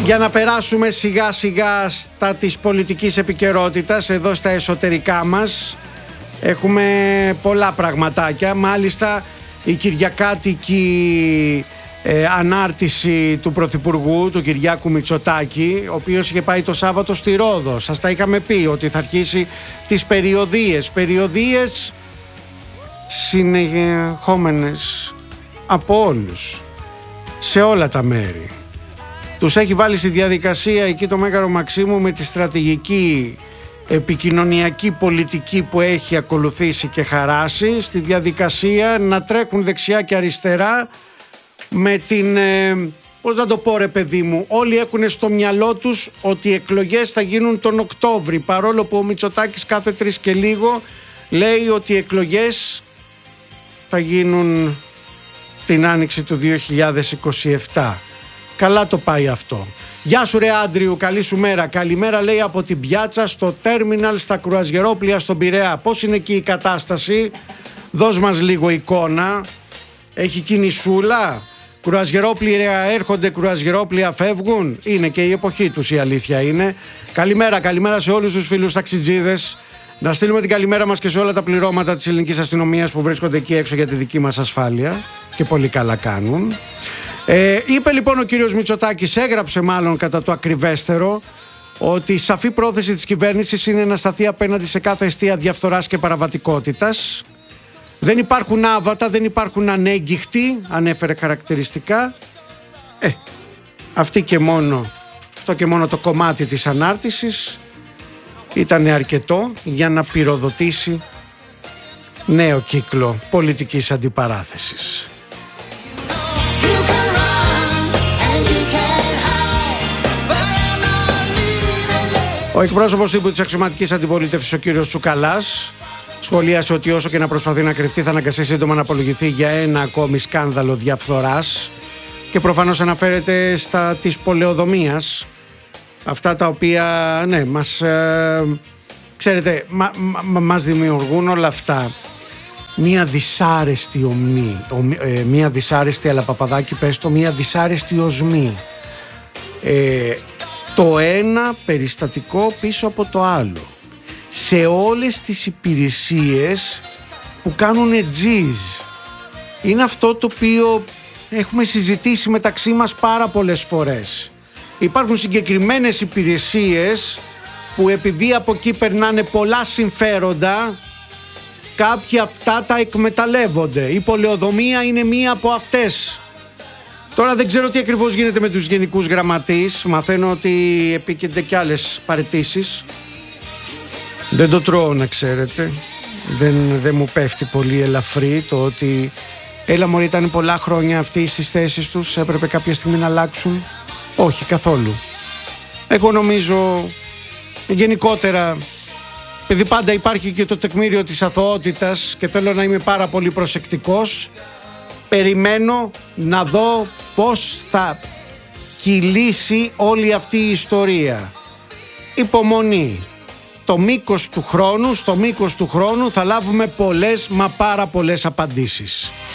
Για να περάσουμε σιγά σιγά στα της πολιτικής επικαιρότητας, εδώ στα εσωτερικά μας έχουμε πολλά πραγματάκια. Μάλιστα η κυριακάτικη ανάρτηση του Πρωθυπουργού, του Κυριάκου Μητσοτάκη, ο οποίος είχε πάει το Σάββατο στη Ρόδο. Σας τα είχαμε πει ότι θα αρχίσει τις περιοδίες συνεχόμενες από όλους, σε όλα τα μέρη. Τους έχει βάλει στη διαδικασία εκεί το Μέγαρο Μαξίμου με τη στρατηγική επικοινωνιακή πολιτική που έχει ακολουθήσει και χαράσει, στη διαδικασία να τρέχουν δεξιά και αριστερά με την, πώς να το πω ρε παιδί μου, όλοι έχουν στο μυαλό τους ότι οι εκλογές θα γίνουν τον Οκτώβρη, παρόλο που ο Μητσοτάκης κάθε 3 και λίγο λέει ότι οι εκλογές θα γίνουν την άνοιξη του 2027. Καλά το πάει αυτό. Γεια σου ρε Άντριου, καλή σου μέρα. Καλημέρα λέει από την πιάτσα στο τέρμιναλ στα κρουαζιερόπλια στον Πειραιά. Πώς είναι εκεί η κατάσταση? Δώσ' μας λίγο εικόνα. Έχει κινησούλα? Κρουαζιερόπλια έρχονται, κρουαζιερόπλια φεύγουν? Είναι και η εποχή τους, η αλήθεια είναι. Καλημέρα σε όλους τους φίλους ταξιτζίδες. Να στείλουμε την καλημέρα μας και σε όλα τα πληρώματα της ελληνικής αστυνομίας που βρίσκονται εκεί έξω για τη δική μας ασφάλεια. Και πολύ καλά κάνουν. Είπε λοιπόν ο κύριος Μητσοτάκης, έγραψε μάλλον κατά το ακριβέστερο, ότι η σαφή πρόθεση της κυβέρνησης είναι να σταθεί απέναντι σε κάθε αιστεία διαφθοράς και παραβατικότητας. Δεν υπάρχουν άβατα, δεν υπάρχουν ανέγκυχτοι, ανέφερε χαρακτηριστικά. Αυτό και μόνο το κομμάτι της ανάρτησης ήταν αρκετό για να πυροδοτήσει νέο κύκλο πολιτικής αντιπαράθεσης. Ο εκπρόσωπος τύπου της αξιωματικής αντιπολίτευσης, ο κύριος Τσουκαλάς, σχολίασε ότι όσο και να προσπαθεί να κρυφτεί θα αναγκαστεί σύντομα να απολογηθεί για ένα ακόμη σκάνδαλο διαφθοράς, και προφανώς αναφέρεται στα της πολεοδομίας, αυτά τα οποία μας, ξέρετε, μας δημιουργούν όλα αυτά μία δυσάρεστη οσμή, μία δυσάρεστη, αλλά Παπαδάκη πες το, μία δυσάρεστη οσμή. Το ένα περιστατικό πίσω από το άλλο, σε όλες τις υπηρεσίες που κάνουν τζιζ. Είναι αυτό το οποίο έχουμε συζητήσει μεταξύ μας πάρα πολλές φορές. Υπάρχουν συγκεκριμένες υπηρεσίες που επειδή από εκεί περνάνε πολλά συμφέροντα, κάποιοι αυτά τα εκμεταλλεύονται. Η πολεοδομία είναι μία από αυτές. Τώρα δεν ξέρω τι ακριβώς γίνεται με τους γενικούς γραμματείς. Μαθαίνω ότι επίκενται κι άλλες παραιτήσεις. Δεν το τρώω, να ξέρετε. Δεν μου πέφτει πολύ ελαφρύ το ότι έλα μωρέ, ήταν πολλά χρόνια αυτοί στις θέσεις τους, έπρεπε κάποια στιγμή να αλλάξουν. Όχι, καθόλου. Εγώ νομίζω γενικότερα, επειδή πάντα υπάρχει και το τεκμήριο της αθωότητας και θέλω να είμαι πάρα πολύ προσεκτικός, περιμένω να δω πώς θα κυλήσει όλη αυτή η ιστορία. Υπομονή. Στο μήκος του χρόνου θα λάβουμε πολλές, μα πάρα πολλές απαντήσεις.